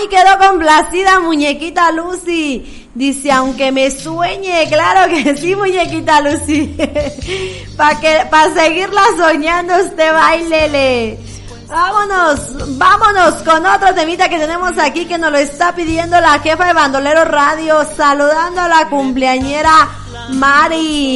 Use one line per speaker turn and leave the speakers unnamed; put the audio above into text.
Ay, quedó complacida muñequita Lucy. Dice, aunque me sueñe, claro que sí, muñequita Lucy. Para seguirla soñando, usted bailele. Vámonos con otro temita que tenemos aquí que nos lo está pidiendo la jefa de Bandolero Radio, saludando a la cumpleañera Mari.